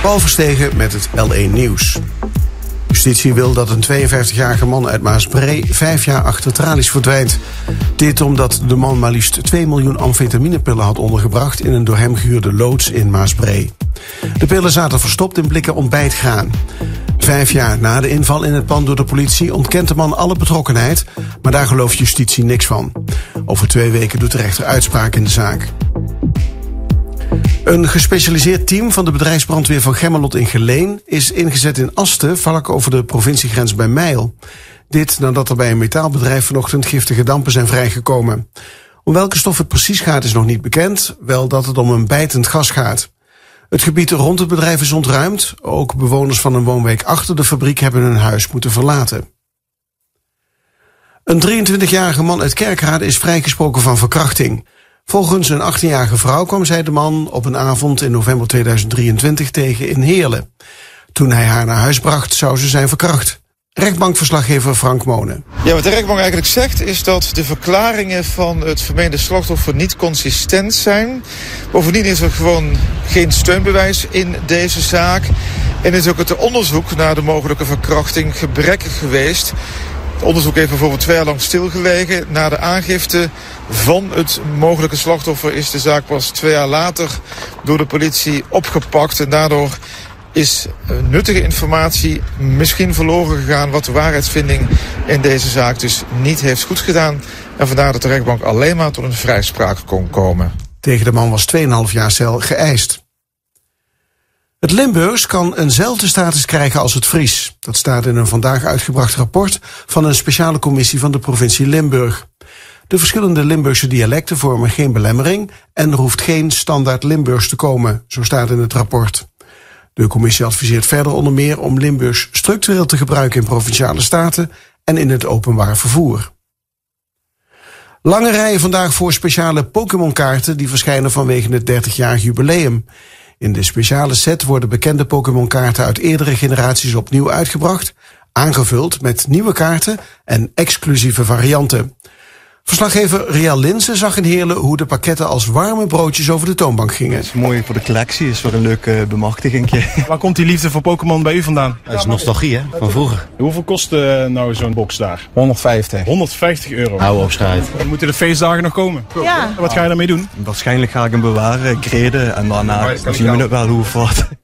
Paul Verstegen met het L1 Nieuws. Justitie wil dat een 52-jarige man uit Maasbree 5 jaar achter tralies verdwijnt. Dit omdat de man maar liefst 2 miljoen amfetaminepillen had ondergebracht in een door hem gehuurde loods in Maasbree. De pillen zaten verstopt in blikken ontbijtgraan. 5 jaar na de inval in het pand door de politie ontkent de man alle betrokkenheid, maar daar gelooft justitie niks van. Over 2 weken doet de rechter uitspraak in de zaak. Een gespecialiseerd team van de bedrijfsbrandweer van Gemmelot in Geleen is ingezet in Asten, vlak over de provinciegrens bij Mijl. Dit nadat er bij een metaalbedrijf vanochtend giftige dampen zijn vrijgekomen. Om welke stof het precies gaat is nog niet bekend, wel dat het om een bijtend gas gaat. Het gebied rond het bedrijf is ontruimd. Ook bewoners van een woonwijk achter de fabriek hebben hun huis moeten verlaten. Een 23-jarige man uit Kerkrade is vrijgesproken van verkrachting. Volgens een 18-jarige vrouw kwam zij de man op een avond in november 2023 tegen in Heerlen. Toen hij haar naar huis bracht, zou ze zijn verkracht. Rechtbankverslaggever Frank Monen. Ja, wat de rechtbank eigenlijk zegt is dat de verklaringen van het vermeende slachtoffer niet consistent zijn. Bovendien is er gewoon geen steunbewijs in deze zaak. En is ook het onderzoek naar de mogelijke verkrachting gebrekkig geweest. Het onderzoek heeft bijvoorbeeld 2 jaar lang stilgelegen. Na de aangifte van het mogelijke slachtoffer is de zaak pas 2 jaar later door de politie opgepakt. En daardoor is nuttige informatie misschien verloren gegaan, wat de waarheidsvinding in deze zaak dus niet heeft goed gedaan. En vandaar dat de rechtbank alleen maar tot een vrijspraak kon komen. Tegen de man was 2,5 jaar cel geëist. Het Limburgs kan eenzelfde status krijgen als het Fries. Dat staat in een vandaag uitgebracht rapport van een speciale commissie van de provincie Limburg. De verschillende Limburgse dialecten vormen geen belemmering en er hoeft geen standaard Limburgs te komen, zo staat in het rapport. De commissie adviseert verder onder meer om Limburgs structureel te gebruiken in provinciale staten en in het openbaar vervoer. Lange rijen vandaag voor speciale Pokémon-kaarten die verschijnen vanwege het 30-jarig jubileum. In de speciale set worden bekende Pokémon-kaarten uit eerdere generaties opnieuw uitgebracht, aangevuld met nieuwe kaarten en exclusieve varianten. Verslaggever Rial Linsen zag in Heerlen hoe de pakketten als warme broodjes over de toonbank gingen. Het is mooi voor de collectie, is voor een leuke bemachtiging. Waar komt die liefde voor Pokémon bij u vandaan? Dat is nostalgie, hè, van vroeger. Hoeveel kost nou zo'n box daar? 150. 150 euro. Oude opschrijf. Moeten de feestdagen nog komen? Ja. Wat ga je daarmee doen? Waarschijnlijk ga ik hem bewaren, greden en daarna zien we het wel hoe of wat.